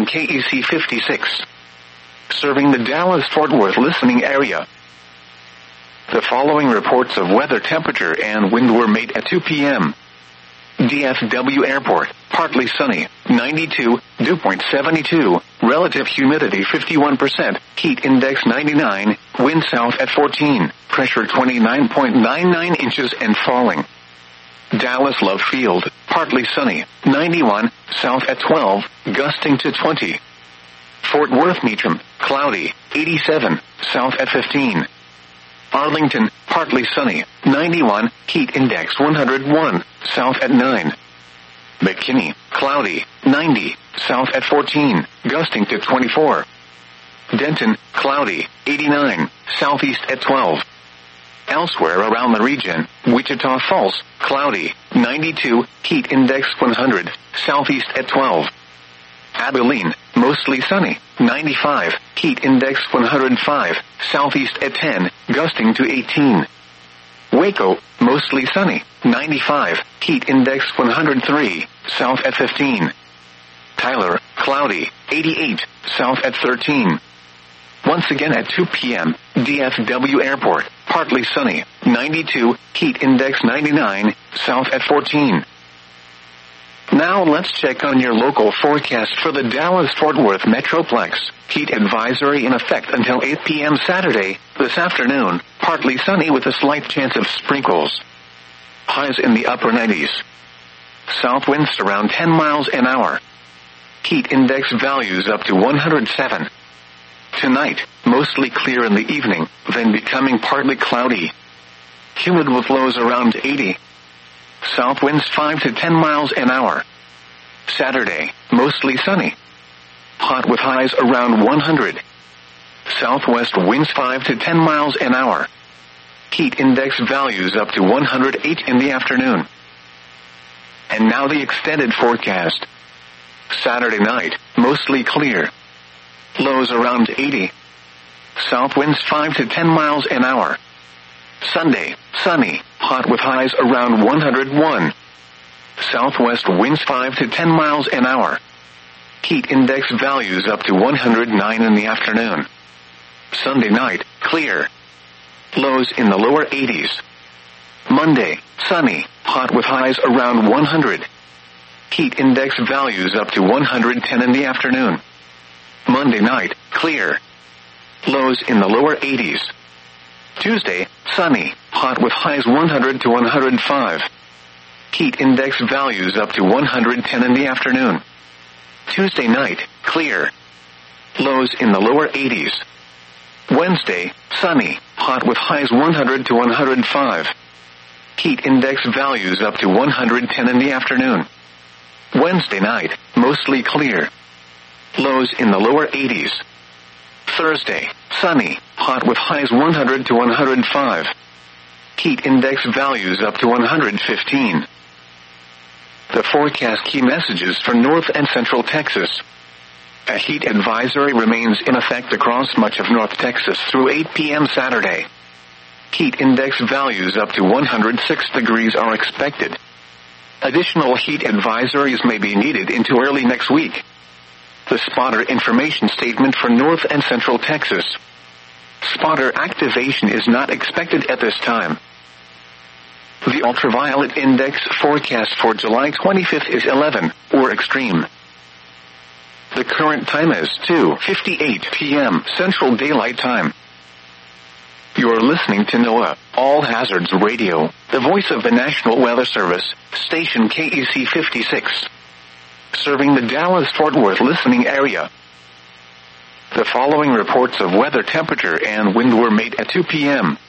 KEC 56. Serving the Dallas-Fort Worth listening area. The following reports of weather, temperature, and wind were made at 2 p.m. DFW Airport, partly sunny, 92, dew point 72, relative humidity 51%, heat index 99, wind south at 14, pressure 29.99 inches and falling. Dallas Love Field, partly sunny, 91, south at 12, gusting to 20. Fort Worth Meacham, cloudy, 87, south at 15. Arlington, partly sunny, 91, heat index 101, south at 9. McKinney, cloudy, 90, south at 14, gusting to 24. Denton, cloudy, 89, southeast at 12. Elsewhere around the region, Wichita Falls, cloudy, 92, heat index 100, southeast at 12. Abilene, mostly sunny, 95, heat index 105, southeast at 10, gusting to 18. Waco, mostly sunny, 95, heat index 103, south at 15. Tyler, cloudy, 88, south at 13. Once again at 2 p.m., DFW Airport, partly sunny, 92, heat index 99, south at 14. Now let's check on your local forecast for the Dallas-Fort Worth Metroplex. Heat advisory in effect until 8 p.m. Saturday, this afternoon, partly sunny with a slight chance of sprinkles. Highs in the upper 90s. South winds around 10 miles an hour. Heat index values up to 107. Tonight, mostly clear in the evening, then becoming partly cloudy. Humid with lows around 80. South winds 5 to 10 miles an hour. Saturday, mostly sunny. Hot with highs around 100. Southwest winds 5 to 10 miles an hour. Heat index values up to 108 in the afternoon. And now the extended forecast. Saturday night, mostly clear. Lows around 80. South winds 5 to 10 miles an hour. Sunday, sunny, hot with highs around 101. Southwest winds 5 to 10 miles an hour. Heat index values up to 109 in the afternoon. Sunday night, clear. Lows in the lower 80s. Monday, sunny, hot with highs around 100. Heat index values up to 110 in the afternoon. Monday night, clear. Lows in the lower 80s. Tuesday, sunny, hot with highs 100 to 105. Heat index values up to 110 in the afternoon. Tuesday night, clear. Lows in the lower 80s. Wednesday, sunny, hot with highs 100 to 105. Heat index values up to 110 in the afternoon. Wednesday night, mostly clear. Lows in the lower 80s. Thursday, sunny, hot with highs 100 to 105. Heat index values up to 115. The forecast key messages for North and Central Texas. A heat advisory remains in effect across much of North Texas through 8 p.m. Saturday. Heat index values up to 106 degrees are expected. Additional heat advisories may be needed into early next week. The spotter information statement for North and Central Texas. Spotter activation is not expected at this time. The ultraviolet index forecast for July 25th is 11, or extreme. The current time is 2:58 p.m. Central Daylight Time. You're listening to NOAA, All Hazards Radio, the voice of the National Weather Service, station KEC 56. Serving the Dallas-Fort Worth listening area. The following reports of weather, temperature, and wind were made at 2 p.m.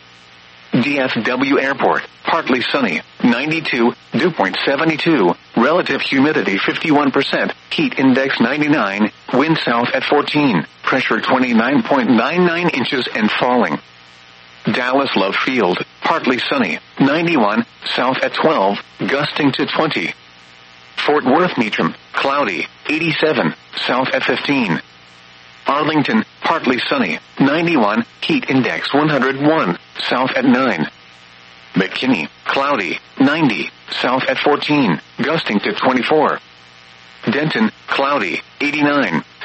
DFW Airport, partly sunny, 92, dew point 72, relative humidity 51%, heat index 99, wind south at 14, pressure 29.99 inches and falling. Dallas Love Field, partly sunny, 91, south at 12, gusting to 20. Fort Worth Meacham, cloudy, 87, south at 15. Arlington, partly sunny, 91, heat index 101, south at 9. McKinney, cloudy, 90, south at 14, gusting to 24. Denton, cloudy, 89,